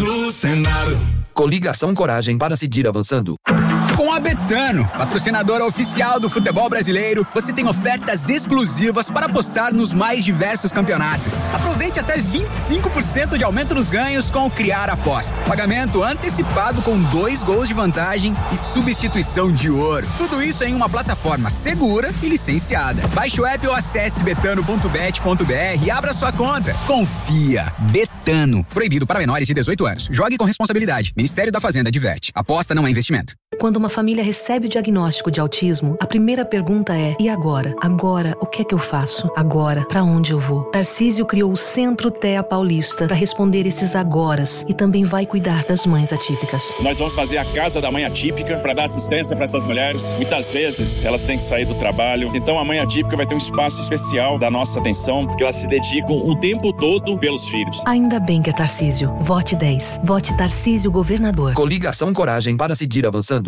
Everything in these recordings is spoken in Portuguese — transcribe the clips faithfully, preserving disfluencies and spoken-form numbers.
do Senado. Coligação Coragem para seguir avançando. Com a Betano, patrocinadora oficial do futebol brasileiro, você tem ofertas exclusivas para apostar nos mais diversos campeonatos. Aproveite até vinte e cinco por cento de aumento nos ganhos com o Criar Aposta. Pagamento antecipado com dois gols de vantagem e substituição de ouro. Tudo isso em uma plataforma segura e licenciada. Baixe o app ou acesse betano ponto bet ponto br e abra sua conta. Confia. Betano. Proibido para menores de dezoito anos. Jogue com responsabilidade. Ministério da Fazenda adverte. Aposta não é investimento. Quando uma família recebe o diagnóstico de autismo, a primeira pergunta é: e agora? Agora, o que é que eu faço? Agora, pra onde eu vou? Tarcísio criou o Centro T E A Paulista para responder esses agoras e também vai cuidar das mães atípicas. Nós vamos fazer a Casa da Mãe Atípica para dar assistência para essas mulheres. Muitas vezes elas têm que sair do trabalho, então a Mãe Atípica vai ter um espaço especial da nossa atenção, porque elas se dedicam o tempo todo pelos filhos. Ainda bem que é Tarcísio. Vote dez. Vote Tarcísio Governador. Coligação Coragem para seguir avançando.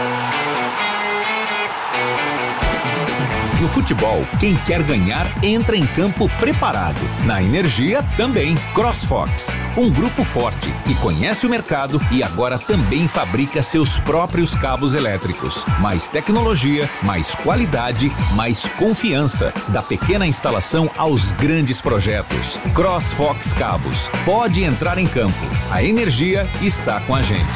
No futebol, quem quer ganhar entra em campo preparado. Na energia, também. CrossFox, um grupo forte que conhece o mercado e agora também fabrica seus próprios cabos elétricos. Mais tecnologia, mais qualidade, mais confiança. Da pequena instalação aos grandes projetos. CrossFox Cabos. Pode entrar em campo. A energia está com a gente.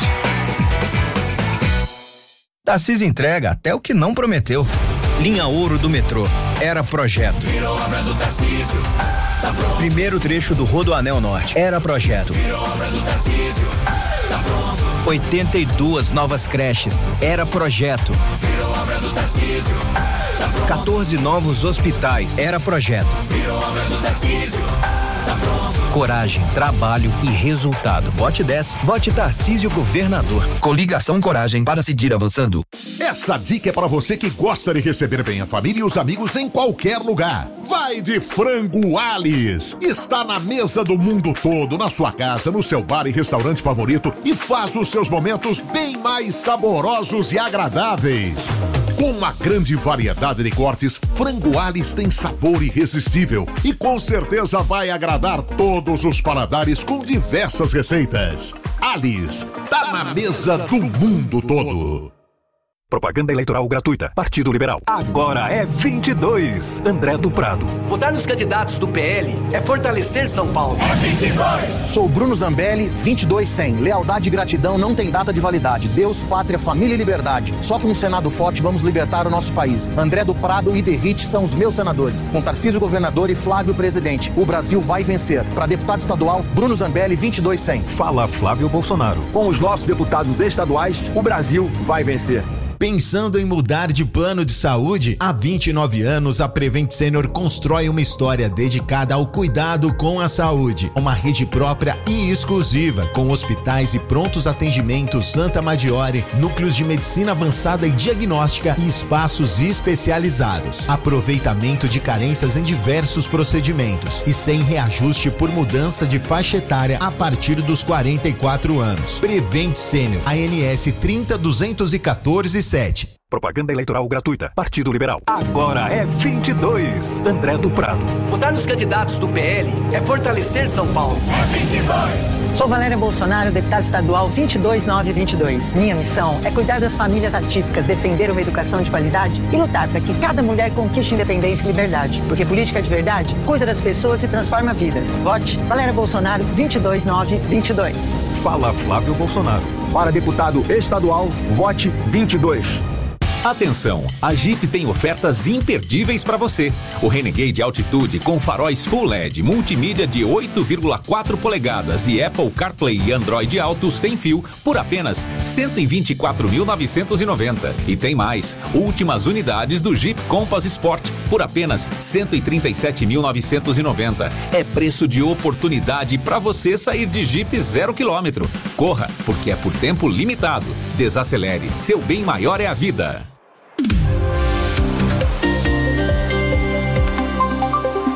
Tarcísio entrega até o que não prometeu. Linha Ouro do metrô. Era projeto. Virou obra do Tarcísio. Tá pronto. Primeiro trecho do Rodoanel Norte. Era projeto. Virou obra do Tarcísio. Tá pronto. oitenta e duas novas creches. Era projeto. Virou obra do Tarcísio. Tá pronto. quatorze novos hospitais. Era projeto. Virou obra do Tarcísio. Tá pronto. Coragem, trabalho e resultado. Vote dez. Vote Tarcísio Governador. Coligação Coragem para seguir avançando. Essa dica é para você que gosta de receber bem a família e os amigos em qualquer lugar. Vai de Frango Alice. Está na mesa do mundo todo, na sua casa, no seu bar e restaurante favorito e faz os seus momentos bem mais saborosos e agradáveis. Com uma grande variedade de cortes, Frango Alice tem sabor irresistível e com certeza vai agradar todos os paladares com diversas receitas. Alice, tá na mesa do mundo todo. Propaganda eleitoral gratuita. Partido Liberal. Agora é vinte e dois. André do Prado. Votar nos candidatos do P L é fortalecer São Paulo. É vinte e dois. Sou Bruno Zambelli, vinte e dois cem. Lealdade e gratidão não tem data de validade. Deus, pátria, família e liberdade. Só com um Senado forte vamos libertar o nosso país. André do Prado e Derrite são os meus senadores. Com Tarcísio Governador e Flávio Presidente. O Brasil vai vencer. Para deputado estadual, Bruno Zambelli, vinte e dois cem. Fala Flávio Bolsonaro. Com os nossos deputados estaduais, o Brasil vai vencer. Pensando em mudar de plano de saúde? Há vinte e nove anos, a Prevent Senior constrói uma história dedicada ao cuidado com a saúde. Uma rede própria e exclusiva, com hospitais e prontos atendimentos Santa Maggiore, núcleos de medicina avançada e diagnóstica e espaços especializados. Aproveitamento de carências em diversos procedimentos e sem reajuste por mudança de faixa etária a partir dos quarenta e quatro anos. Prevent Senior, A N S trinta duzentos e quatorze sete. Propaganda eleitoral gratuita. Partido Liberal. Agora é vinte e dois. André do Prado. Votar nos candidatos do P L é fortalecer São Paulo. É vinte e dois. Sou Valéria Bolsonaro, deputada estadual vinte e dois nove vinte e dois. Minha missão é cuidar das famílias atípicas, defender uma educação de qualidade e lutar para que cada mulher conquiste independência e liberdade. Porque política de verdade cuida das pessoas e transforma vidas. Vote Valéria Bolsonaro vinte e dois nove vinte e dois. Fala Flávio Bolsonaro. Para deputado estadual, vote vinte e dois. Atenção, a Jeep tem ofertas imperdíveis para você. O Renegade Altitude com faróis Full L E D, multimídia de oito vírgula quatro polegadas e Apple CarPlay e Android Auto sem fio por apenas cento e vinte e quatro mil novecentos e noventa. E tem mais, últimas unidades do Jeep Compass Sport por apenas cento e trinta e sete mil novecentos e noventa. É preço de oportunidade para você sair de Jeep zero quilômetro. Corra, porque é por tempo limitado. Desacelere, seu bem maior é a vida.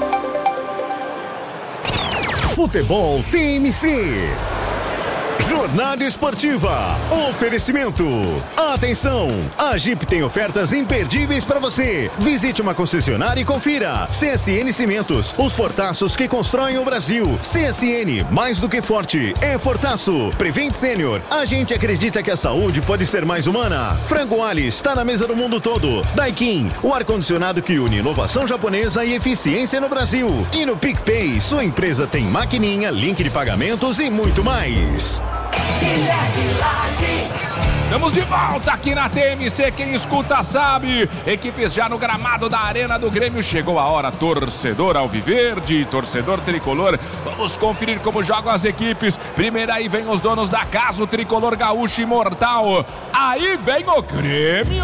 Futebol T M C. Jornada Esportiva. Oferecimento. Atenção! A Jeep tem ofertas imperdíveis para você. Visite uma concessionária e confira. C S N Cimentos, os fortaços que constroem o Brasil. C S N, mais do que forte, é fortaço. Prevent Senior, a gente acredita que a saúde pode ser mais humana. Frango Ali está na mesa do mundo todo. Daikin, o ar-condicionado que une inovação japonesa e eficiência no Brasil. E no PicPay, sua empresa tem maquininha, link de pagamentos e muito mais. Estamos de volta aqui na T M C, quem escuta sabe. Equipes já no gramado da Arena do Grêmio. Chegou a hora, torcedor alviverde, torcedor tricolor. Vamos conferir como jogam as equipes. Primeiro aí vem os donos da casa, o tricolor gaúcho imortal. Aí vem o Grêmio.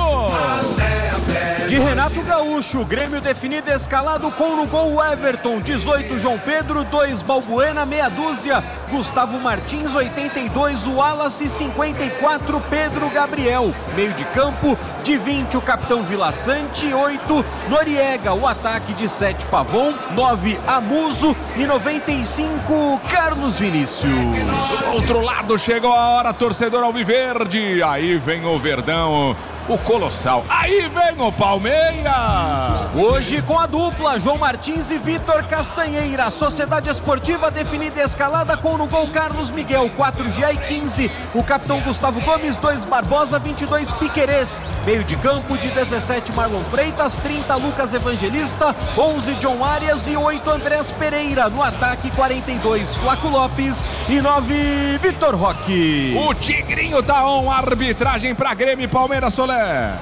De Renato Gaúcho, Grêmio definido escalado com no gol Everton, dezoito João Pedro, dois Balbuena, meia dúzia Gustavo Martins, oitenta e dois o Wallace, cinquenta e quatro Pedro Gabriel. Meio de campo, de vinte o capitão Vila Sante, oito Noriega, o ataque de sete Pavon, nove Amuso e noventa e cinco Carlos Vinícius. Do outro lado chegou a hora, torcedor alviverde. Aí vem o Verdão, o Colossal. Aí vem o Palmeiras. Hoje com a dupla João Martins e Vitor Castanheira. Sociedade Esportiva definida e escalada com no gol Carlos Miguel, quatro G e quinze o capitão Gustavo Gomes, dois Barbosa, vinte e dois Piquerez. Meio de campo de dezessete Marlon Freitas, trinta Lucas Evangelista, onze John Arias e oito Andrés Pereira. No ataque quarenta e dois Flaco Lopes e nove Vitor Roque. O Tigrinho tá on, arbitragem pra Grêmio e Palmeiras, Solé.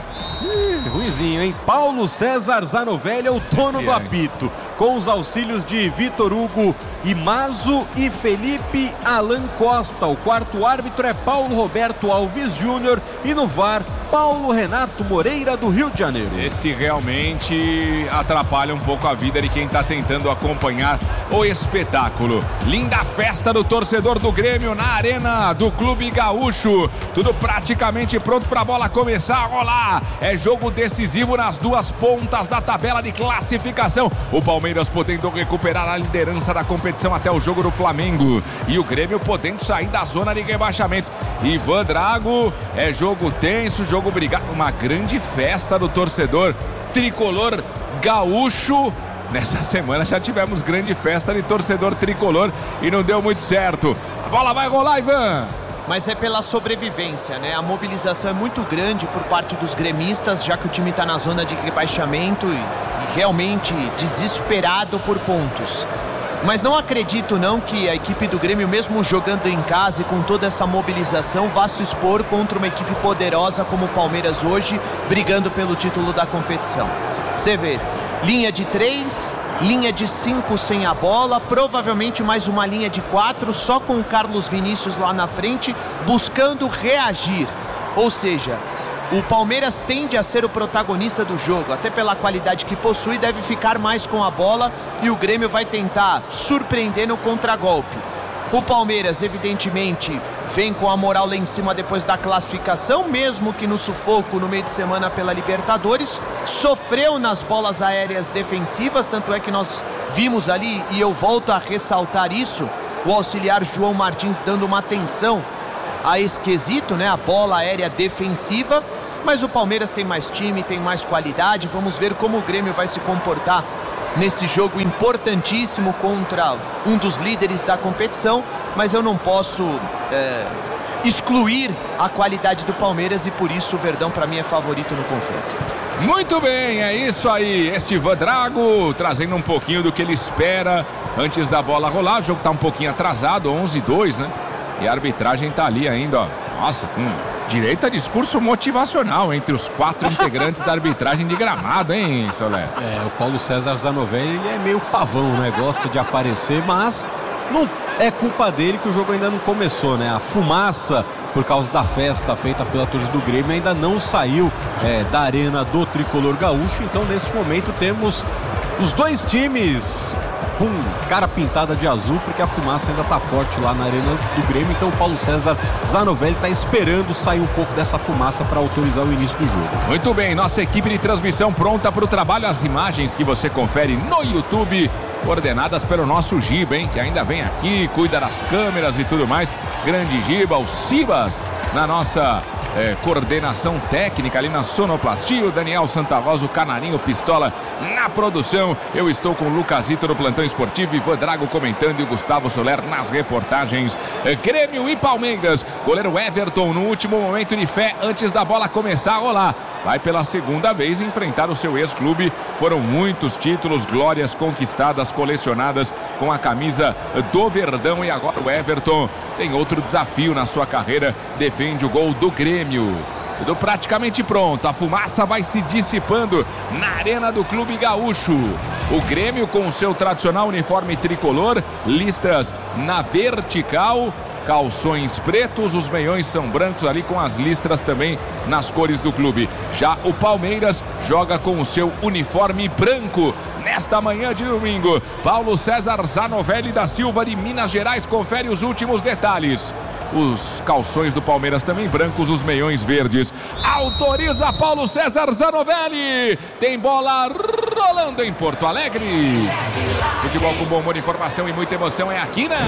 Ih, ruizinho, hein? Paulo César Zanovelli é o dono do apito, com os auxílios de Vitor Hugo Imazo e Felipe Alan Costa. O quarto árbitro é Paulo Roberto Alves Júnior e no V A R, Paulo Renato Moreira, do Rio de Janeiro. Esse realmente atrapalha um pouco a vida de quem está tentando acompanhar o espetáculo. Linda festa do torcedor do Grêmio na Arena do Clube Gaúcho. Tudo praticamente pronto para a bola começar a rolar. É jogo decisivo nas duas pontas da tabela de classificação. O Palmeiras podendo recuperar a liderança da competição até o jogo do Flamengo. E o Grêmio podendo sair da zona de rebaixamento. Ivan Drago, é jogo tenso, jogo brigado. Uma grande festa do torcedor tricolor gaúcho. Nessa semana já tivemos grande festa de torcedor tricolor e não deu muito certo. A bola vai rolar, Ivan. Mas é pela sobrevivência, né? A mobilização é muito grande por parte dos gremistas, já que o time está na zona de rebaixamento e, e realmente desesperado por pontos. Mas não acredito não que a equipe do Grêmio, mesmo jogando em casa e com toda essa mobilização, vá se expor contra uma equipe poderosa como o Palmeiras hoje, brigando pelo título da competição. Você vê, linha de três, linha de cinco sem a bola, provavelmente mais uma linha de quatro, só com o Carlos Vinícius lá na frente, buscando reagir. Ou seja, o Palmeiras tende a ser o protagonista do jogo, até pela qualidade que possui, deve ficar mais com a bola e o Grêmio vai tentar surpreender no contragolpe. O Palmeiras, evidentemente, vem com a moral lá em cima depois da classificação, mesmo que no sufoco no meio de semana pela Libertadores, sofreu nas bolas aéreas defensivas, tanto é que nós vimos ali, e eu volto a ressaltar isso, o auxiliar João Martins dando uma atenção a esse quesito, né, a bola aérea defensiva, mas o Palmeiras tem mais time, tem mais qualidade, vamos ver como o Grêmio vai se comportar nesse jogo importantíssimo contra um dos líderes da competição, mas eu não posso é, excluir a qualidade do Palmeiras e por isso o Verdão para mim é favorito no confronto. Muito bem, é isso aí, este Ivan Drago trazendo um pouquinho do que ele espera antes da bola rolar. O jogo tá um pouquinho atrasado, onze a dois, né? E a arbitragem tá ali ainda, ó. Nossa, com direito a discurso motivacional entre os quatro integrantes da arbitragem de gramado, hein, Solé? É, o Paulo César Zanovelli, ele é meio pavão, né? Gosta de aparecer, mas não é culpa dele que o jogo ainda não começou, né? A fumaça, por causa da festa feita pela torcida do Grêmio, ainda não saiu é, da arena do tricolor gaúcho. Então, neste momento, temos os dois times com cara pintada de azul, porque a fumaça ainda tá forte lá na arena do Grêmio. Então o Paulo César Zanovelli tá esperando sair um pouco dessa fumaça para autorizar o início do jogo. Muito bem, nossa equipe de transmissão pronta para o trabalho. As imagens que você confere no YouTube, coordenadas pelo nosso Giba, hein, que ainda vem aqui, cuida das câmeras e tudo mais. grande Giba, o Cibas, na nossa é, coordenação técnica ali na sonoplastia, o Daniel Santavoz, o Canarinho Pistola na produção. Eu estou com o Lucasito no plantão esportivo, Ivan Drago comentando e o Gustavo Soler nas reportagens. É, Grêmio e Palmeiras, goleiro Everton no último momento de fé antes da bola começar a rolar. Vai pela segunda vez enfrentar o seu ex-clube. Foram muitos títulos, glórias conquistadas, colecionadas com a camisa do Verdão. E agora o Everton tem outro desafio na sua carreira. Defende o gol do Grêmio. Tudo praticamente pronto. A fumaça vai se dissipando na arena do Clube Gaúcho. O Grêmio com o seu tradicional uniforme tricolor, listras na vertical, calções pretos, os meiões são brancos ali com as listras também nas cores do clube. Já o Palmeiras joga com o seu uniforme branco. Nesta manhã de domingo, Paulo César Zanovelli da Silva de Minas Gerais confere os últimos detalhes. Os calções do Palmeiras também brancos, os meiões verdes. Autoriza Paulo César Zanovelli. Tem bola rolando em Porto Alegre. Futebol com bom humor, informação e muita emoção é aqui, né?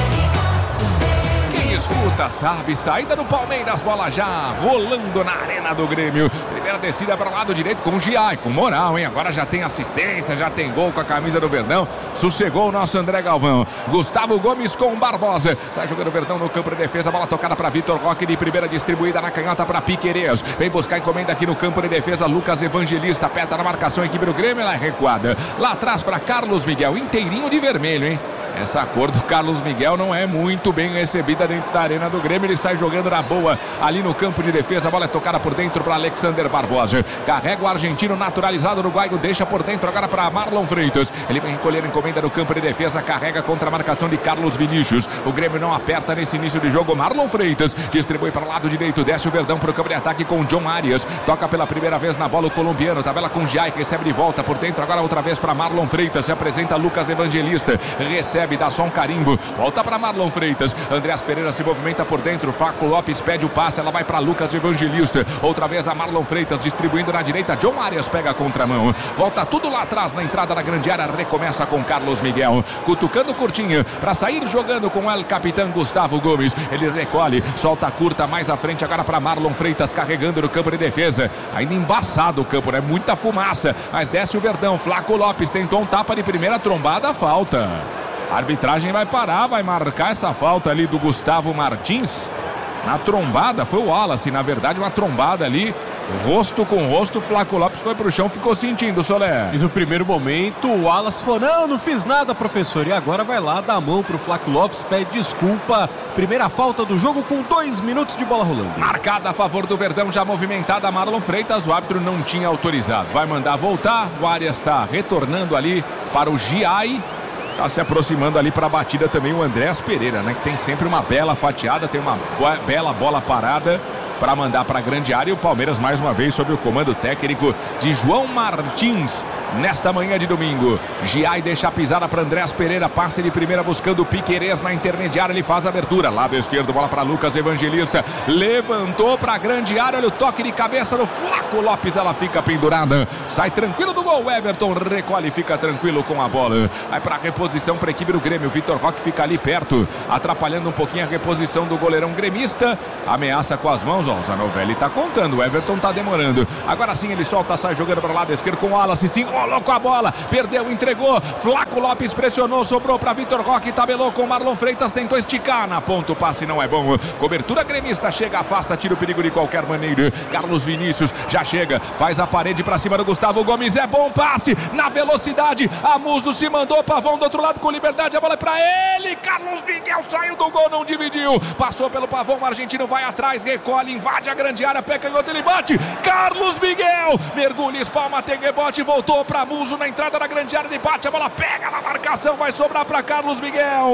Quem escuta sabe, saída do Palmeiras, bola já rolando na arena do Grêmio. Primeira descida para o lado direito com o Giai, com moral, hein? Agora já tem assistência, já tem gol com a camisa do Verdão. Sossegou o nosso André Galvão. Gustavo Gomes com o Barbosa. Sai jogando o Verdão no campo de defesa, bola tocada para Vitor Roque de primeira, distribuída na canhota para Piquerez. Vem buscar encomenda aqui no campo de defesa, Lucas Evangelista, aperta na marcação, a equipe do Grêmio, ela é recuada. Lá atrás para Carlos Miguel, inteirinho de vermelho, hein? Essa cor do Carlos Miguel não é muito bem recebida dentro da arena do Grêmio. Ele sai jogando na boa ali no campo de defesa. A bola é tocada por dentro para Alexander Barbosa. Carrega o argentino naturalizado uruguaio. Deixa por dentro agora para Marlon Freitas. Ele vem recolher a encomenda no campo de defesa. Carrega contra a marcação de Carlos Vinícius. O Grêmio não aperta nesse início de jogo. Marlon Freitas distribui para o lado direito. Desce o Verdão para o campo de ataque com John Arias. Toca pela primeira vez na bola o colombiano. Tabela com Giai. Recebe de volta por dentro agora outra vez para Marlon Freitas. Se apresenta Lucas Evangelista. Recebe, dá só um carimbo. Volta para Marlon Freitas. Andreas Pereira se movimenta por dentro. Flaco Lopes pede o passe. Ela vai para Lucas Evangelista. Outra vez a Marlon Freitas distribuindo na direita. John Arias pega a contramão. Volta tudo lá atrás na entrada da grande área. Recomeça com Carlos Miguel. Cutucando curtinho para sair jogando com o capitão Gustavo Gomes. Ele recolhe. Solta curta mais à frente agora para Marlon Freitas carregando no campo de defesa. Ainda embaçado o campo, né? Muita fumaça. Mas desce o Verdão. Flaco Lopes tentou um tapa de primeira, trombada, falta. A arbitragem vai parar, vai marcar essa falta ali do Gustavo Martins. Na trombada, foi o Wallace, na verdade, uma trombada ali, rosto com rosto. Flaco Lopes foi pro chão, ficou sentindo, Solé. E no primeiro momento, o Wallace falou: não, não fiz nada, professor. E agora vai lá, dá a mão pro Flaco Lopes, pede desculpa. Primeira falta do jogo com dois minutos de bola rolando. Marcada a favor do Verdão, já movimentada Marlon Freitas, o árbitro não tinha autorizado. Vai mandar voltar, o Arias está retornando ali para o Giai. Tá se aproximando ali para a batida também o Andreas Pereira, né? Que tem sempre uma bela fatiada, tem uma boa, bela bola parada para mandar para a grande área. E o Palmeiras mais uma vez sob o comando técnico de João Martins. Nesta manhã de domingo, Giai deixa a pisada para Andreas Pereira, passe de primeira buscando o Piquerez na intermediária, ele faz a abertura, lado esquerdo, bola para Lucas Evangelista, levantou para a grande área, olha o toque de cabeça no Flaco Lopes, ela fica pendurada, sai tranquilo do gol, Everton recolhe, fica tranquilo com a bola, vai para a reposição para a equipe do Grêmio, Vitor Roque fica ali perto, atrapalhando um pouquinho a reposição do goleirão gremista, ameaça com as mãos, ó, o Zanovelli tá contando, o Everton tá demorando, agora sim ele solta, sai jogando para o lado esquerdo com o Wallace, sim, rolou com a bola, perdeu, entregou, Flaco Lopes pressionou, sobrou para Vitor Roque, tabelou com Marlon Freitas, tentou esticar, na ponta o passe não é bom, cobertura gremista, chega, afasta, tira o perigo de qualquer maneira, Carlos Vinícius já chega, faz a parede para cima do Gustavo Gomes, é bom passe, na velocidade, Amuso se mandou, Pavão do outro lado com liberdade, a bola é para ele, Carlos Miguel saiu do gol, não dividiu, passou pelo Pavão, o argentino vai atrás, recolhe, invade a grande área, pé canhoto, ele bate, Carlos Miguel, mergulha, espalma, tem rebote, voltou para Muso na entrada da grande área, ele bate, a bola pega na marcação, vai sobrar para Carlos Miguel.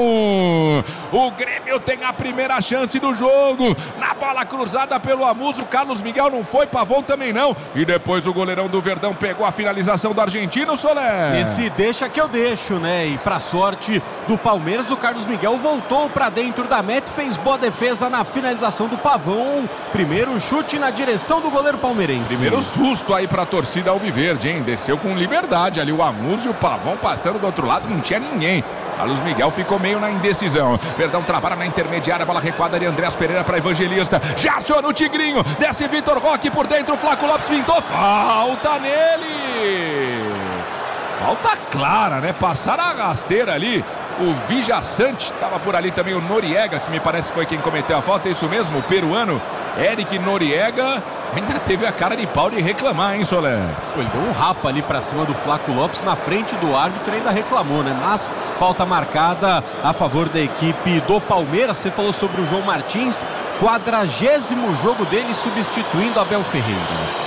O Grêmio tem a primeira chance do jogo, na bola cruzada pelo Amuso, Carlos Miguel não foi, Pavão também não, e depois o goleirão do Verdão pegou a finalização do argentino, Solé. Esse deixa que eu deixo, né? E pra sorte do Palmeiras, o Carlos Miguel voltou pra dentro da meta, fez boa defesa na finalização do Pavão, primeiro chute na direção do goleiro palmeirense. Primeiro susto aí pra torcida alviverde, hein? Desceu com liberdade ali o Amuso e o Pavão passando do outro lado, não tinha ninguém. Carlos Miguel ficou meio na indecisão. Verdão trabalha na intermediária, bola recuada de Andréas Pereira para Evangelista. Já aciona o Tigrinho, desce Vitor Roque por dentro, Flaco Lopes pintou, falta nele. Falta clara, né? Passaram a rasteira ali. O Vijaçante, estava por ali também o Noriega, que me parece que foi quem cometeu a falta, é isso mesmo, o peruano Eric Noriega. Ainda teve a cara de pau de reclamar, hein, Soler? Ele deu um rapa ali pra cima do Flaco Lopes na frente do árbitro e ainda reclamou, né? Mas falta marcada a favor da equipe do Palmeiras. Você falou sobre o João Martins, quadragésimo jogo dele substituindo Abel Ferreira.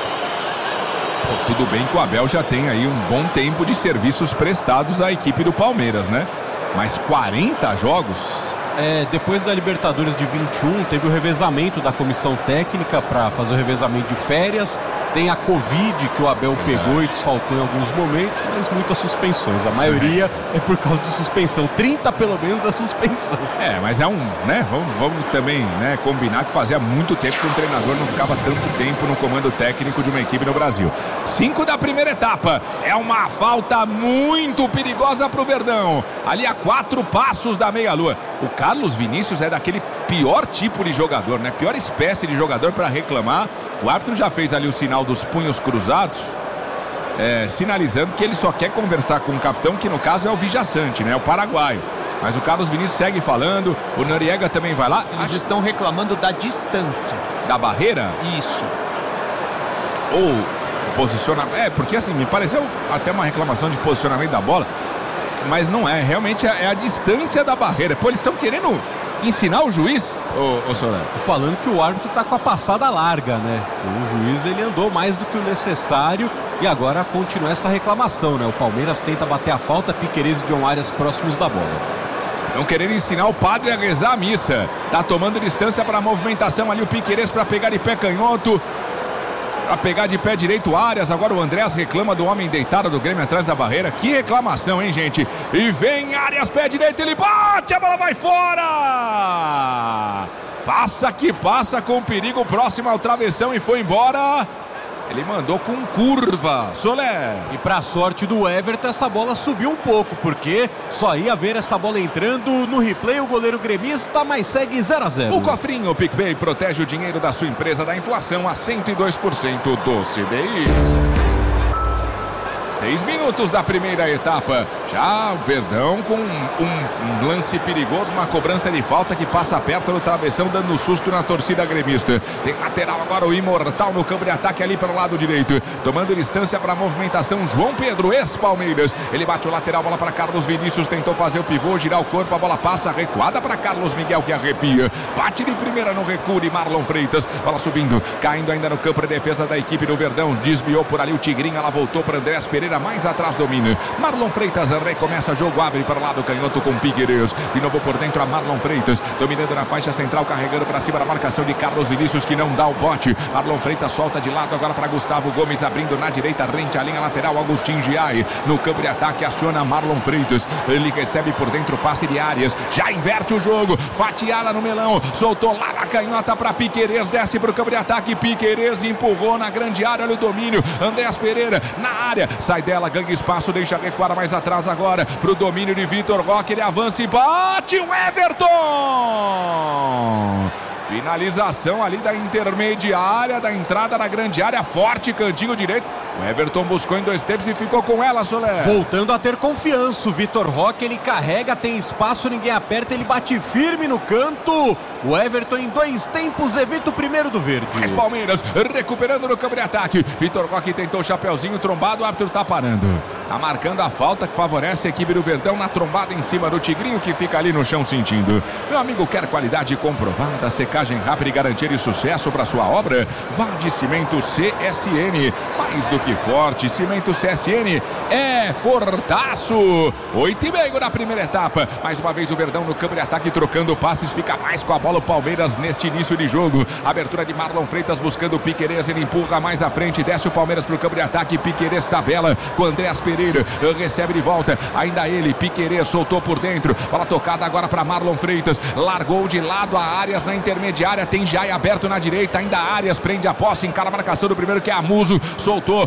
Pô, tudo bem que o Abel já tem aí um bom tempo de serviços prestados à equipe do Palmeiras, né? Mas quarenta jogos... É, depois da Libertadores de vinte e um, teve o revezamento da comissão técnica para fazer o revezamento de férias. Tem a Covid que o Abel é. pegou e desfalcou em alguns momentos, mas muitas suspensões. A maioria é por causa de suspensão. trinta pelo menos é suspensão. É, mas é um, né? Vamos, vamos também, né, combinar que fazia muito tempo que um treinador não ficava tanto tempo no comando técnico de uma equipe no Brasil. Cinco da primeira etapa. É uma falta muito perigosa pro Verdão. Ali a quatro passos da meia-lua. O Carlos Vinícius é daquele pior tipo de jogador, né? Pior espécie de jogador para reclamar. O árbitro já fez ali o sinal dos punhos cruzados, é, sinalizando que ele só quer conversar com o capitão, que no caso é o Vijaçante, né? O paraguaio. Mas o Carlos Vinícius segue falando, o Noriega também vai lá. Eles Acho... estão reclamando da distância. Da barreira? Isso. Ou posicionamento. É, porque assim, me pareceu até uma reclamação de posicionamento da bola, mas não é, realmente é a distância da barreira. Pô, eles estão querendo ensinar o juiz, ô, ô Soler? Tô falando que o árbitro tá com a passada larga, né? O juiz, ele andou mais do que o necessário e agora continua essa reclamação, né? O Palmeiras tenta bater a falta, Piquerez e John Arias próximos da bola. Estão querendo ensinar o padre a rezar a missa. Tá tomando distância para a movimentação ali o Piquerez para pegar de pé canhoto. Para pegar de pé direito Arias. Agora o Andréas reclama do homem deitado do Grêmio atrás da barreira. Que reclamação, hein, gente? E vem Arias, pé direito, ele bate, a bola vai fora! Passa que passa com perigo, próximo ao travessão e foi embora. Ele mandou com curva, Soler. E pra sorte do Everton, essa bola subiu um pouco, porque só ia ver essa bola entrando no replay o goleiro gremista, mas segue zero a zero. O cofrinho PicPay protege o dinheiro da sua empresa da inflação a cento e dois por cento do C D I. Seis minutos da primeira etapa. Já o Verdão com um, um lance perigoso, uma cobrança de falta que passa perto do travessão, dando susto na torcida gremista. Tem lateral agora o Imortal no campo de ataque ali pelo lado direito. Tomando distância para a movimentação, João Pedro, ex-Palmeiras. Ele bate o lateral, bola para Carlos Vinícius, tentou fazer o pivô, girar o corpo, a bola passa recuada para Carlos Miguel que arrepia. Bate de primeira no recuo de Marlon Freitas. Bola subindo, caindo ainda no campo de defesa da equipe do Verdão. Desviou por ali o Tigrinho, ela voltou para Andréas Pereira. Mais atrás domina. Marlon Freitas recomeça jogo, abre para o lado canhoto com Piquerez. De novo por dentro a Marlon Freitas, dominando na faixa central, carregando para cima da marcação de Carlos Vinícius, que não dá o bote. Marlon Freitas solta de lado agora para Gustavo Gomes, abrindo na direita, rente à linha lateral, Agustin Giai. No campo de ataque, aciona Marlon Freitas. Ele recebe por dentro o passe de Arias. Já inverte o jogo, fatiada no melão. Soltou lá na canhota para Piquerez, desce para o campo de ataque. Piquerez empurrou na grande área, olha o domínio. Andréas Pereira na área, sai dela, ganha espaço, deixa recuar mais atrás agora pro domínio de Vitor Roque, ele avança e bate o Everton! Finalização ali da intermediária, da entrada da grande área, forte, cantinho direito. O Everton buscou em dois tempos e ficou com ela, Soler. Voltando a ter confiança, o Vitor Roque, ele carrega, tem espaço, ninguém aperta, ele bate firme no canto. O Everton em dois tempos evita o primeiro do verde. As Palmeiras recuperando no campo de ataque. Vitor Roque tentou o chapeuzinho trombado, o árbitro tá parando. Tá marcando a falta que favorece a equipe do Verdão na trombada em cima do Tigrinho, que fica ali no chão sentindo. Meu amigo, quer qualidade comprovada, secagem rápida e garantia de sucesso para sua obra? Vá de Cimento C S N. Mais do que forte, Cimento C S N é fortaço. Oito e meio na primeira etapa. Mais uma vez o Verdão no campo de ataque, trocando passes, fica mais com a bola o Palmeiras neste início de jogo. Abertura de Marlon Freitas buscando o Piquerez, ele empurra mais à frente, desce o Palmeiras para o campo de ataque. Piquerez tabela com Andréas Pereira, recebe de volta, ainda ele, Piquerez soltou por dentro, bola tocada agora para Marlon Freitas, largou de lado a Arias na intermediária, tem Jai aberto na direita, ainda Arias prende a posse, encara a marcação do primeiro que é Amuso, soltou,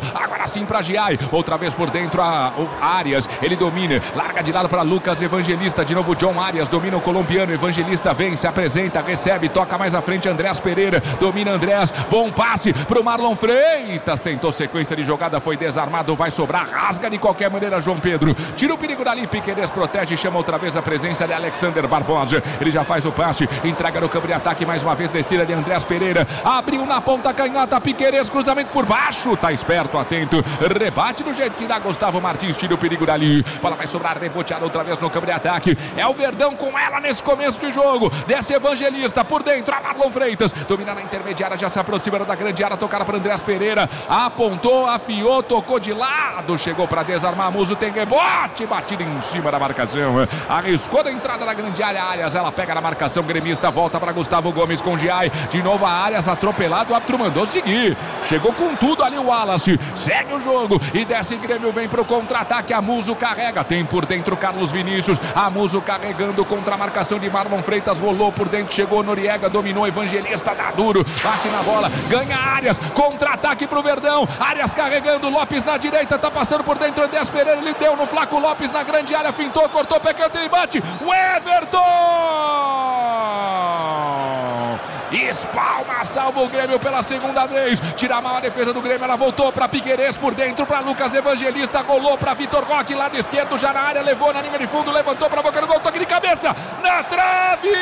agora sim pra Giai, outra vez por dentro a, o Arias, ele domina, larga de lado para Lucas Evangelista, de novo John Arias, domina o colombiano, Evangelista vem, se apresenta, recebe, toca mais à frente Andrés Pereira, domina Andrés, bom passe pro Marlon Freitas, tentou sequência de jogada, foi desarmado, vai sobrar, rasga de qualquer maneira João Pedro, tira o perigo dali, Piquerez protege, chama outra vez a presença de Alexander Barbosa, ele já faz o passe, entrega no campo de ataque, mais uma vez descida de Andrés Pereira, abriu na ponta canhota, Piquerez, cruzamento por baixo, tá esperto, atento, rebate do jeito que dá Gustavo Martins, tira o perigo dali, bola vai sobrar, reboteada outra vez no campo de ataque, é o Verdão com ela nesse começo de jogo, desce Evangelista, por dentro, a Marlon Freitas, domina na intermediária, já se aproxima da grande área, tocada para Andrés Pereira, apontou, afiou, tocou de lado, chegou para desarmar, Muso tem rebote, batida em cima da marcação, arriscou da entrada da grande área, Arias, ela pega na marcação, gremista, volta para Gustavo Gomes com Giai, de novo a Arias atropelado, o árbitro mandou seguir, chegou com tudo ali o Wallace, segue o jogo, e desce Grêmio, vem pro contra-ataque, a Muso carrega, tem por dentro Carlos Vinícius, a Muso carregando contra a marcação de Marlon Freitas, rolou por dentro, chegou Noriega, dominou Evangelista, dá duro, bate na bola, ganha Arias, contra-ataque pro Verdão, Arias carregando, Lopes na direita, tá passando por dentro, Andrés Pereira, ele deu no Flaco Lopes na grande área, fintou, cortou, pé canto, ele bate, o Everton! Espalma, salva o Grêmio pela segunda vez, tira mal a defesa do Grêmio, ela voltou para Piquerez por dentro, para Lucas Evangelista, rolou para Vitor Roque, lado esquerdo já na área, levou na linha de fundo, levantou para a boca do gol, toque de cabeça, na trave!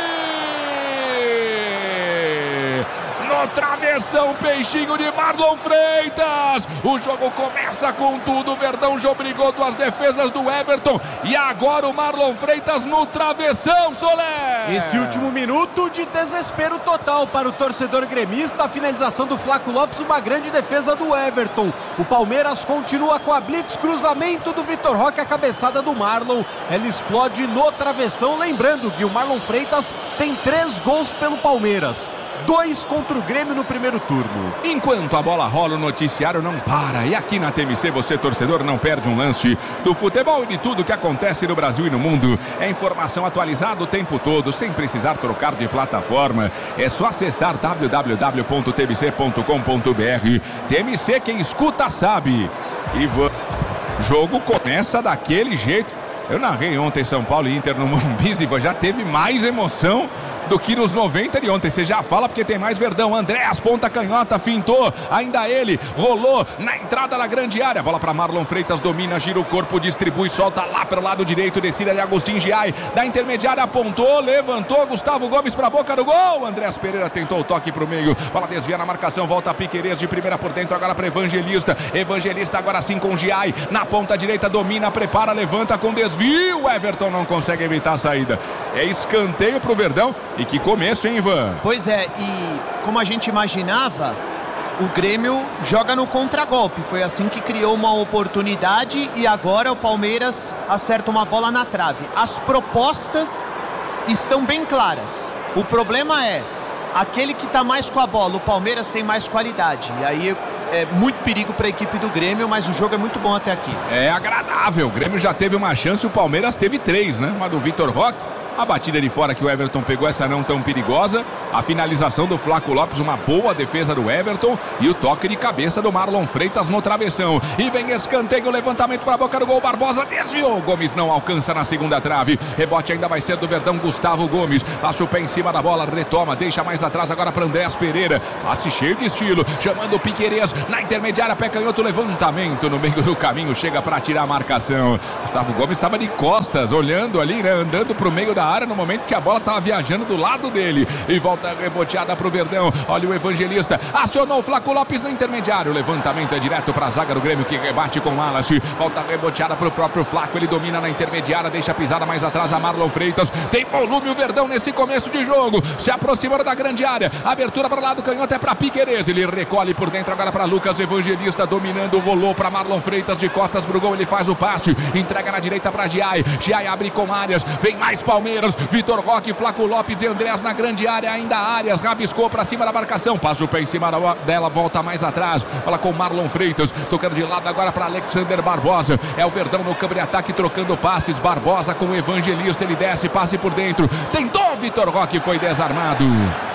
No travessão, peixinho de Marlon Freitas, o jogo começa com tudo, o Verdão já obrigou duas defesas do Everton, e agora o Marlon Freitas no travessão, Solé! Esse último minuto de desespero total para o torcedor gremista, a finalização do Flaco Lopes, uma grande defesa do Everton, o Palmeiras continua com a blitz, cruzamento do Vitor Roque, a cabeçada do Marlon, ela explode no travessão, lembrando que o Marlon Freitas tem três gols pelo Palmeiras, dois contra o Grêmio no primeiro turno. Enquanto a bola rola, o noticiário não para. E aqui na T M C, você, torcedor, não perde um lance do futebol e de tudo que acontece no Brasil e no mundo. É informação atualizada o tempo todo, sem precisar trocar de plataforma. É só acessar w w w ponto t b c ponto com ponto b r. T M C, quem escuta sabe. E o jogo começa daquele jeito. Eu narrei ontem São Paulo e Inter no Morumbi, já teve mais emoção do que nos noventa de ontem, você já fala porque tem mais Verdão, Andrés, ponta canhota, fintou, ainda ele, rolou na entrada da grande área, bola para Marlon Freitas, domina, gira o corpo, distribui, solta lá pelo lado direito, descida de Agostinho Giai, da intermediária, apontou, levantou, Gustavo Gomes para a boca do gol, Andrés Pereira tentou o toque pro meio, bola desvia na marcação, volta a Piquerez de primeira por dentro, agora para Evangelista, Evangelista agora sim com Giai, na ponta direita, domina, prepara, levanta com desvio, Everton não consegue evitar a saída, é escanteio pro Verdão. E que começo, hein, Ivan? Pois é, e como a gente imaginava, o Grêmio joga no contragolpe. Foi assim que criou uma oportunidade e agora o Palmeiras acerta uma bola na trave. As propostas estão bem claras. O problema é, aquele que está mais com a bola, o Palmeiras tem mais qualidade. E aí é muito perigo para a equipe do Grêmio, mas o jogo é muito bom até aqui. É agradável, o Grêmio já teve uma chance, o Palmeiras teve três, né? Uma do Vitor Roque. A batida de fora que o Everton pegou, essa não tão perigosa. A finalização do Flaco Lopes, uma boa defesa do Everton. E o toque de cabeça do Marlon Freitas no travessão. E vem escanteio, levantamento para a boca do gol. Barbosa desviou. Gomes não alcança na segunda trave. Rebote ainda vai ser do Verdão, Gustavo Gomes. Passa o pé em cima da bola, retoma, deixa mais atrás agora para Andrés Pereira. Passe cheio de estilo, chamando o Piquerez na intermediária, pé canhoto, levantamento no meio do caminho, chega para tirar a marcação. Gustavo Gomes estava de costas, olhando ali, né, andando para o meio da área no momento que a bola estava viajando do lado dele. E volta reboteada pro Verdão. Olha o Evangelista, acionou o Flaco Lopes no intermediário. O levantamento é direto para a zaga do Grêmio que rebate com o Wallace. Volta reboteada pro próprio Flaco. Ele domina na intermediária, deixa a pisada mais atrás a Marlon Freitas. Tem volume o Verdão nesse começo de jogo. Se aproximando da grande área. Abertura para o lado canhoto é para Piquerez. Ele recolhe por dentro agora para Lucas Evangelista. Dominando, rolou para Marlon Freitas de costas pro gol. Ele faz o passe. Entrega na direita para Giai. Giai abre com Arias. Vem mais Palmeiras. Vitor Roque, Flaco Lopes e Andrés na grande área. Ainda Arias rabiscou para cima da marcação. Passa o pé em cima dela, volta mais atrás. Bola com Marlon Freitas. Tocando de lado agora para Alexander Barbosa. É o Verdão no campo de ataque trocando passes. Barbosa com o Evangelista. Ele desce, passe por dentro. Tentou Vitor Roque, foi desarmado.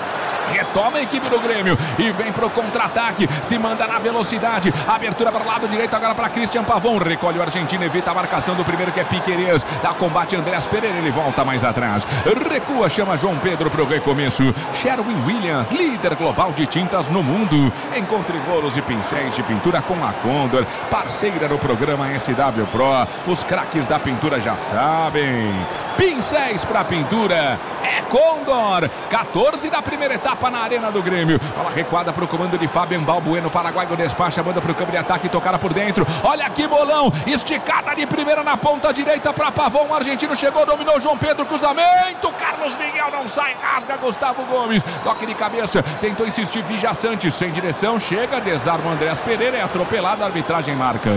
Retoma a equipe do Grêmio e vem pro contra-ataque. Se manda na velocidade. Abertura para o lado direito agora para Christian Pavon. Recolhe o argentino, evita a marcação do primeiro que é Piquerez. Dá combate Andreas Pereira, ele volta mais atrás. Recua, chama João Pedro pro recomeço. Sherwin Williams, líder global de tintas no mundo. Encontre bolos e pincéis de pintura com a Condor, parceira no programa S W Pro. Os craques da pintura já sabem. Pincéis para pintura é Condor. quatorze da primeira etapa na Arena do Grêmio. Bola recuada para o comando de Fabian Balbueno. Paraguaio despacha, manda para o campo de ataque, tocara por dentro. Olha que bolão, esticada de primeira na ponta direita para Pavon. O argentino chegou, dominou João Pedro, cruzamento. Carlos Miguel não sai, rasga Gustavo Gomes. Toque de cabeça, tentou insistir Vija Santos, sem direção, chega, desarma o Andreas Pereira, é atropelado, a arbitragem marca.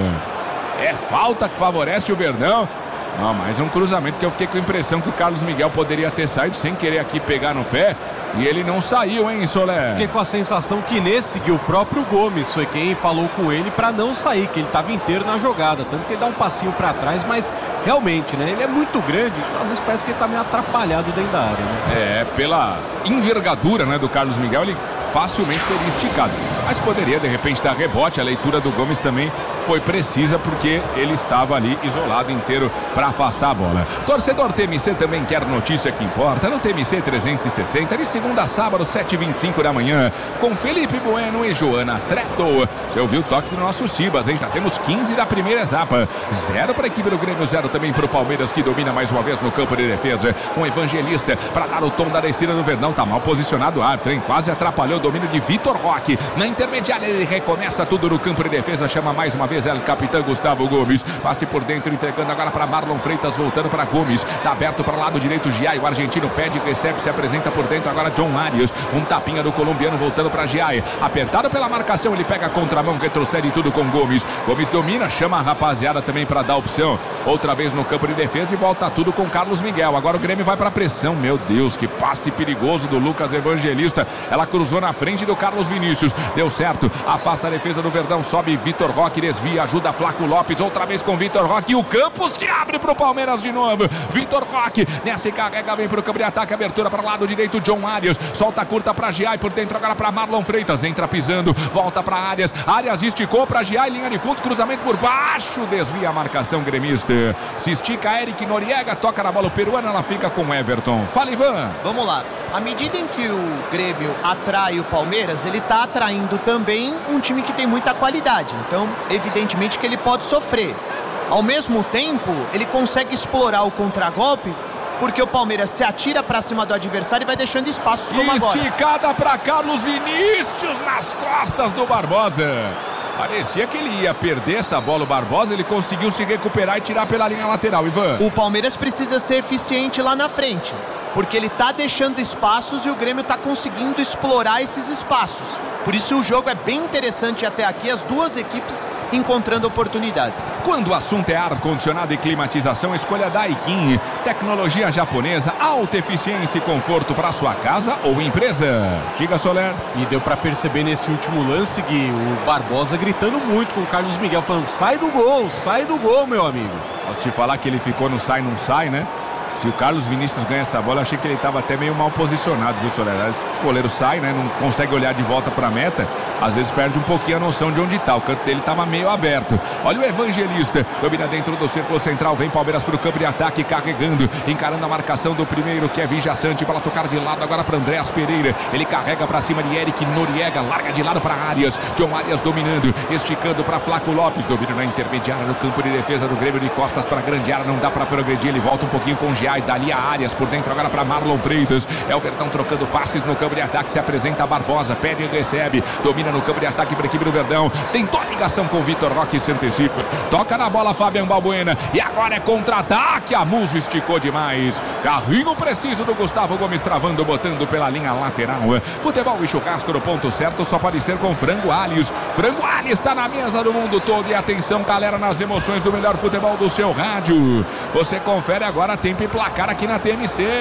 É falta que favorece o Verdão. Não, mais um cruzamento que eu fiquei com a impressão que o Carlos Miguel poderia ter saído sem querer aqui pegar no pé. E ele não saiu, hein, Soler? Fiquei com a sensação que nesse que o próprio Gomes foi quem falou com ele para não sair, que ele estava inteiro na jogada. Tanto que ele dá um passinho para trás, mas realmente, né? Ele é muito grande, então às vezes parece que ele tá meio atrapalhado dentro da área, né? É, pela envergadura, né, do Carlos Miguel, ele facilmente teria esticado. Mas poderia, de repente, dar rebote. A leitura do Gomes também foi precisa, porque ele estava ali isolado inteiro para afastar a bola. Torcedor T M C também quer notícia que importa. No T M C trezentos e sessenta, de segunda a sábado, sete e vinte e cinco da manhã, com Felipe Bueno e Joana Treto. Você ouviu o toque do nosso Chibas, hein? Já temos quinze da primeira etapa. Zero para a equipe do Grêmio, zero também para o Palmeiras, que domina mais uma vez no campo de defesa. Com Evangelista para dar o tom da descida do Verdão. Tá mal posicionado o árbitro, hein? Quase atrapalhou o domínio de Vitor Roque. Na intermediária ele recomeça tudo no campo de defesa. Chama mais uma vez o capitão Gustavo Gomes. Passe por dentro, entregando agora para Marlon Freitas, voltando para Gomes. Tá aberto para o lado direito, Giai. O argentino pede, recebe, se apresenta por dentro agora John Arias. Um tapinha do colombiano voltando para Giai. Apertado pela marcação, ele pega a contramão, retrocede tudo com Gomes. Gomes domina, chama a rapaziada também para dar opção. Outra vez no campo de defesa e volta tudo com Carlos Miguel. Agora o Grêmio vai para pressão. Meu Deus, que passe perigoso do Lucas Evangelista. Ela cruzou na frente do Carlos Vinícius. Deu certo, afasta a defesa do Verdão, sobe Vitor Roque, desvia, ajuda Flaco Lopes, outra vez com Vitor Roque. E o campo se abre pro Palmeiras de novo. Vitor Roque, nessa e carrega bem pro campo de ataque, abertura para o lado direito, John Arias, solta curta para Giai, por dentro agora para Marlon Freitas, entra pisando, volta para Arias, Arias esticou para Giai, linha de fundo, cruzamento por baixo, desvia a marcação gremista. Se estica Eric Noriega, toca na bola o peruano, ela fica com Everton. Fala, Ivan. Vamos lá. À medida em que o Grêmio atrai o Palmeiras, ele está atraindo também um time que tem muita qualidade. Então, evidentemente que ele pode sofrer. Ao mesmo tempo, ele consegue explorar o contragolpe, porque o Palmeiras se atira para cima do adversário e vai deixando espaços como agora. Esticada para Carlos Vinícius nas costas do Barbosa. Parecia que ele ia perder essa bola, o Barbosa, ele conseguiu se recuperar e tirar pela linha lateral, Ivan. O Palmeiras precisa ser eficiente lá na frente, porque ele tá deixando espaços e o Grêmio tá conseguindo explorar esses espaços. Por isso o jogo é bem interessante até aqui, as duas equipes encontrando oportunidades. Quando o assunto é ar-condicionado e climatização, escolha Daikin. Tecnologia japonesa, alta eficiência e conforto para sua casa ou empresa. Diga, Soler. E deu para perceber nesse último lance que o Barbosa gritando muito com o Carlos Miguel, falando: sai do gol, sai do gol, meu amigo. Posso te falar que ele ficou no sai, não sai, né? Se o Carlos Vinícius ganha essa bola, eu achei que ele estava até meio mal posicionado, viu, Soler? O goleiro sai, né? Não consegue olhar de volta para a meta. Às vezes perde um pouquinho a noção de onde está. O canto dele estava meio aberto. Olha o Evangelista. Domina dentro do círculo central. Vem Palmeiras para o campo de ataque, carregando. Encarando a marcação do primeiro, que é Vija Santos. Bola tocar de lado agora para Andreas Pereira. Ele carrega para cima de Eric Noriega. Larga de lado para Arias. John Arias dominando. Esticando para Flaco Lopes. Domina na intermediária no campo de defesa do Grêmio, de costas para a grande área. Não dá para progredir. Ele volta um pouquinho com Giai, dali a Arias por dentro agora para Marlon Freitas. É o Verdão trocando passes no campo de ataque. Se apresenta Barbosa, pede e recebe. Domina no campo de ataque para a equipe do Verdão. Tentou a ligação com o Vitor Roque, se antecipa. Toca na bola Fabian Balbuena. E agora é contra-ataque. A Muso esticou demais. Carrinho preciso do Gustavo Gomes, travando, botando pela linha lateral. Futebol e churrasco no ponto certo só pode ser com Frango Alhos. Frango Alhos está na mesa do mundo todo. E atenção, galera, nas emoções do melhor futebol do seu rádio. Você confere agora tempo e placar aqui na T M C.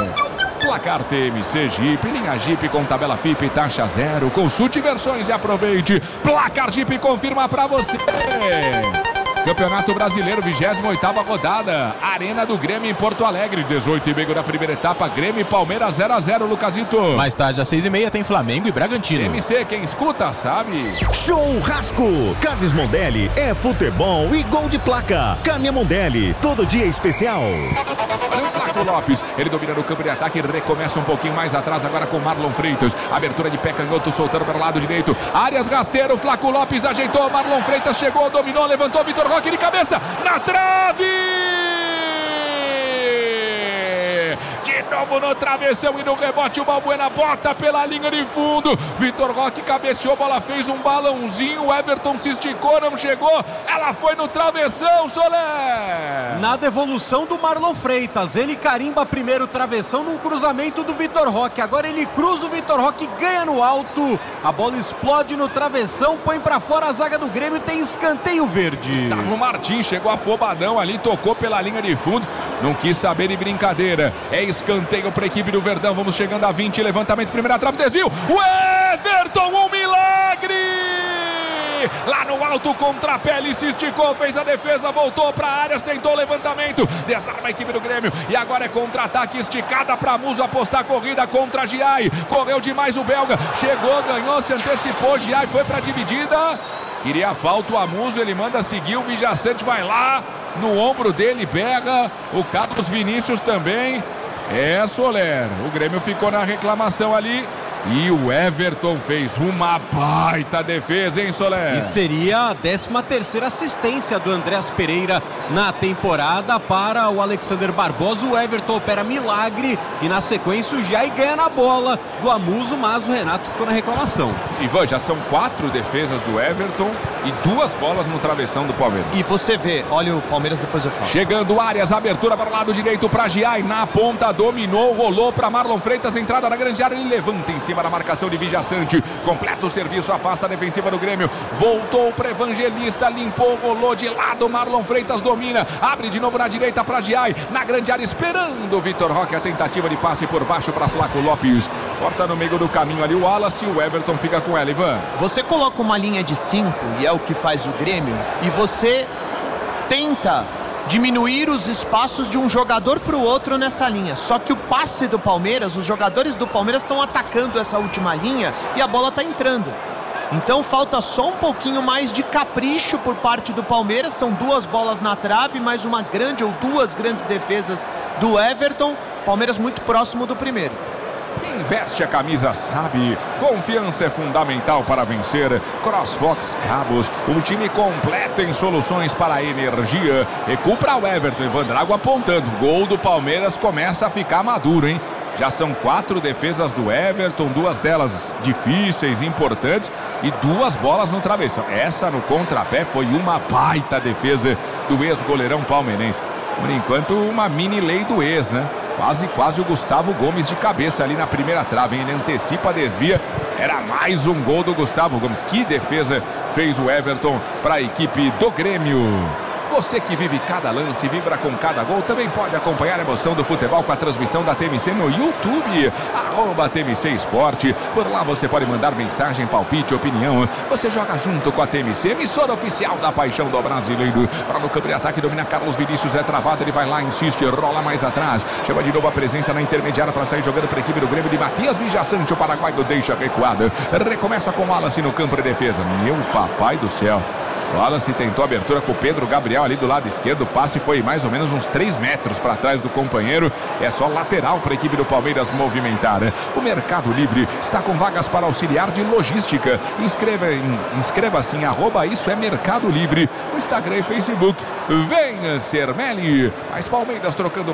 Placar T M C Jeep, linha Jeep com tabela F I P e taxa zero. Consulte versões e aproveite. Placar Jeep confirma pra você. Campeonato Brasileiro, vigésima oitava rodada. Arena do Grêmio em Porto Alegre. dezoito e meio da primeira etapa. Grêmio e Palmeiras zero a zero, Lucasito. Mais tarde, às seis e meia, tem Flamengo e Bragantino. M C, quem escuta sabe. Churrasco. Carnes Mondelli é futebol e gol de placa. Carne Mondelli, todo dia especial. Olha o Flaco Lopes. Ele domina no campo de ataque. Recomeça um pouquinho mais atrás agora com Marlon Freitas. Abertura de pé canhoto, soltando para o lado direito. Arias Gasteiro. Flaco Lopes ajeitou. Marlon Freitas chegou, dominou, levantou. Vitor Roque de cabeça, na trave! De novo no travessão e no rebote, o Balbuena bota pela linha de fundo. Vitor Roque cabeceou, bola fez um balãozinho. O Everton se esticou, não chegou. Ela foi no travessão, Soler. Na devolução do Marlon Freitas, ele carimba primeiro o travessão num cruzamento do Vitor Roque. Agora ele cruza, o Vitor Roque ganha no alto. A bola explode no travessão, põe pra fora a zaga do Grêmio, tem escanteio verde. Gustavo Martins chegou afobadão ali, tocou pela linha de fundo, não quis saber de brincadeira. É escanteio para a equipe do Verdão. Vamos chegando a vinte, levantamento, primeira trave, desvio. O Everton, um milagre! Lá no alto, contrapé, ele se esticou, fez a defesa, voltou para a área, tentou o levantamento, desarma a equipe do Grêmio e agora é contra-ataque, esticada para Muso apostar a corrida contra a Giai. Correu demais o belga, chegou, ganhou, se antecipou, Giai foi para a dividida. Queria falta o Amuso, ele manda seguir, o Vijaçante vai lá, no ombro dele berra, o Carlos Vinícius também. É, Soler, o Grêmio ficou na reclamação ali. E o Everton fez uma baita defesa, hein, Soler? E seria a décima terceira assistência do Andreas Pereira na temporada para o Alexander Barbosa. O Everton opera milagre e na sequência o Jai ganha na bola do Amuso, mas o Renato ficou na reclamação. Ivan, já são quatro defesas do Everton e duas bolas no travessão do Palmeiras. E você vê, olha o Palmeiras, depois eu falo. Chegando Arias, abertura para o lado direito para Giai, na ponta, dominou, rolou para Marlon Freitas, entrada na grande área, ele levanta em cima da marcação de Vijaçante, completa o serviço, afasta a defensiva do Grêmio, voltou para Evangelista, limpou, rolou de lado, Marlon Freitas domina, abre de novo na direita para Giai, na grande área esperando o Vitor Roque, a tentativa de passe por baixo para Flaco Lopes, corta no meio do caminho ali o Wallace, o Everton fica com ela, Ivan. Você coloca uma linha de cinco e é o que faz o Grêmio, e você tenta diminuir os espaços de um jogador para o outro nessa linha. Só que o passe do Palmeiras, os jogadores do Palmeiras estão atacando essa última linha e a bola está entrando. Então falta só um pouquinho mais de capricho por parte do Palmeiras. São duas bolas na trave, mais uma grande ou duas grandes defesas do Everton. Palmeiras muito próximo do primeiro. Quem veste a camisa sabe, confiança é fundamental para vencer. CrossFox Cabos, um time completo em soluções para a energia. Recuo para o Everton, Ivan Drago apontando. Gol do Palmeiras começa a ficar maduro, hein? Já são quatro defesas do Everton, duas delas difíceis, importantes e duas bolas no travessão. Essa no contrapé foi uma baita defesa do ex-goleirão palmeirense. Por enquanto, uma mini lei do ex, né? Quase, quase o Gustavo Gomes de cabeça ali na primeira trave, hein? Ele antecipa, desvia. Era mais um gol do Gustavo Gomes. Que defesa fez o Everton para a equipe do Grêmio. Você que vive cada lance, vibra com cada gol, também pode acompanhar a emoção do futebol com a transmissão da T M C no YouTube, arroba T M C Esporte. Por lá você pode mandar mensagem, palpite, opinião. Você joga junto com a T M C, emissora oficial da paixão do brasileiro. Para no campo de ataque, domina Carlos Vinícius, é travado, ele vai lá, insiste, rola mais atrás. Chama de novo a presença na intermediária para sair jogando para a equipe do Grêmio de Matias Vijaçante, o paraguaio deixa recuada. Recomeça com o Wallace no campo de defesa. Meu papai do céu. O Wallace tentou a abertura com o Pedro Gabriel ali do lado esquerdo. O passe foi mais ou menos uns três metros para trás do companheiro. É só lateral para a equipe do Palmeiras movimentar. O Mercado Livre está com vagas para auxiliar de logística. Inscreva em, inscreva-se em arroba Isso é Mercado Livre no Instagram e Facebook. Venha ser Meli. As Palmeiras trocando